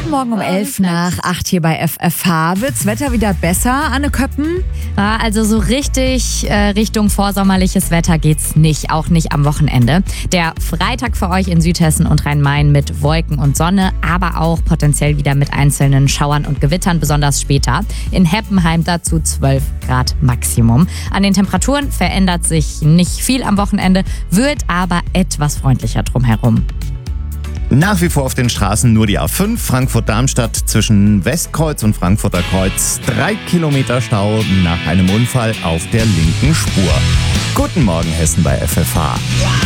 Guten Morgen um 11 nach 8 hier bei FFH. Wird's Wetter wieder besser, Anne Köppen? Ja, also so richtig Richtung vorsommerliches Wetter geht's nicht, auch nicht am Wochenende. Der Freitag für euch in Südhessen und Rhein-Main mit Wolken und Sonne, aber auch potenziell wieder mit einzelnen Schauern und Gewittern, besonders später. In Heppenheim dazu 12 Grad Maximum. An den Temperaturen verändert sich nicht viel am Wochenende, wird aber etwas freundlicher drumherum. Nach wie vor auf den Straßen nur die A5, Frankfurt-Darmstadt zwischen Westkreuz und Frankfurter Kreuz. 3 Kilometer Stau nach einem Unfall auf der linken Spur. Guten Morgen Hessen bei FFH.